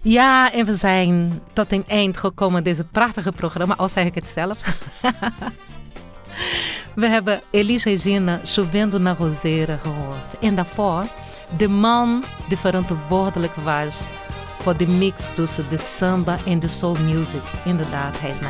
Ja, en we zijn tot een eind gekomen deze prachtige programma, al zeg ik het zelf. We hebben Elis Regina Chovendo na Roseira gehoord. En daarvoor de man die verantwoordelijk was voor de mix tussen de samba en de soul music. Inderdaad, hij is naar